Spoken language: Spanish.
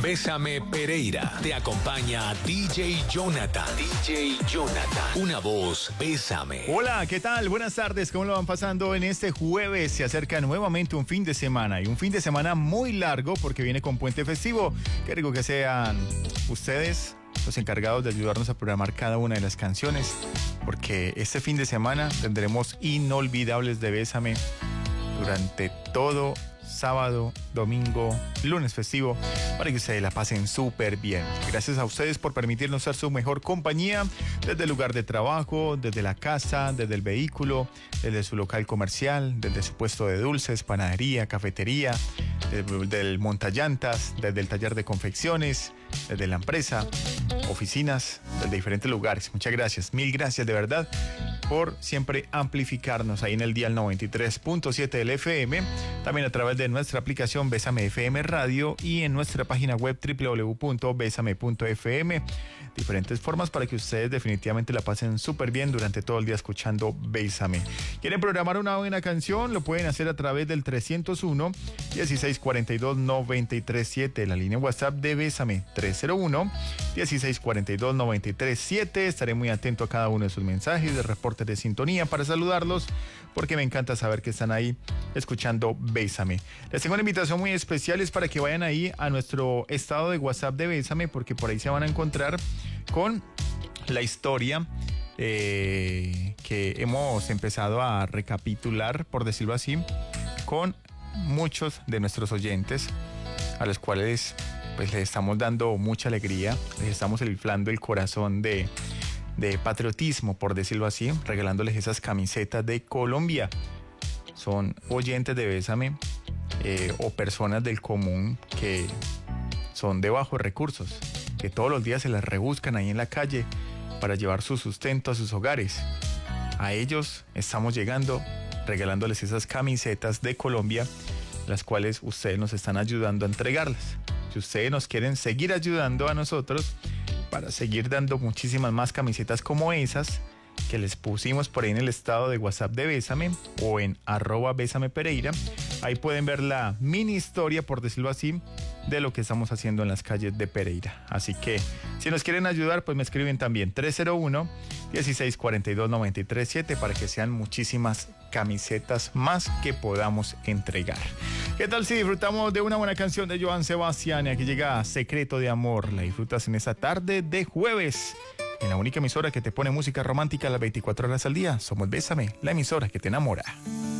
Bésame Pereira. Te acompaña DJ Jonathan. DJ Jonathan. Una voz, bésame. Hola, ¿qué tal? Buenas tardes. ¿Cómo lo van pasando en este jueves? Se acerca nuevamente un fin de semana y un fin de semana muy largo porque viene con puente festivo. Qué rico que sean ustedes los encargados de ayudarnos a programar cada una de las canciones, porque este fin de semana tendremos inolvidables de Bésame durante todo sábado, domingo, lunes festivo, para que ustedes la pasen súper bien. Gracias a ustedes por permitirnos ser su mejor compañía desde el lugar de trabajo, desde la casa, desde el vehículo, desde su local comercial, desde su puesto de dulces, panadería, cafetería, desde el montallantas, desde el taller de confecciones, desde la empresa, oficinas, desde diferentes lugares. Muchas gracias, mil gracias de verdad por siempre amplificarnos ahí en el dial 93.7 del FM, también a través de nuestra aplicación Bésame FM Radio y en nuestra página web www.besame.fm. Diferentes formas para que ustedes definitivamente la pasen súper bien durante todo el día escuchando Bésame. ¿Quieren programar una buena canción? Lo pueden hacer a través del 301-1642-937, la línea WhatsApp de Bésame, 301-1642-937. Estaré muy atento a cada uno de sus mensajes, de reportes de sintonía para saludarlos, porque me encanta saber que están ahí escuchando Bésame. Les tengo una invitación muy especial, es para que vayan ahí a nuestro estado de WhatsApp de Bésame, porque por ahí se van a encontrar con la historia que hemos empezado a recapitular, por decirlo así, con muchos de nuestros oyentes, a los cuales pues les estamos dando mucha alegría, les estamos inflando el corazón de patriotismo, por decirlo así, regalándoles esas camisetas de Colombia. Son oyentes de Bésame o personas del común que son de bajos recursos, que todos los días se las rebuscan ahí en la calle para llevar su sustento a sus hogares. A ellos estamos llegando, regalándoles esas camisetas de Colombia, las cuales ustedes nos están ayudando a entregarlas. Si ustedes nos quieren seguir ayudando a nosotros para seguir dando muchísimas más camisetas como esas que les pusimos por ahí en el estado de WhatsApp de Bésame o en @bésamepereira, ahí pueden ver la mini historia, por decirlo así, de lo que estamos haciendo en las calles de Pereira. Así que si nos quieren ayudar, pues me escriben también 301-1642-937 para que sean muchísimas camisetas más que podamos entregar. ¿Qué tal si disfrutamos de una buena canción de Joan Sebastián? Y aquí llega Secreto de Amor. La disfrutas en esa tarde de jueves, en la única emisora que te pone música romántica las 24 horas al día. Somos Bésame, la emisora que te enamora.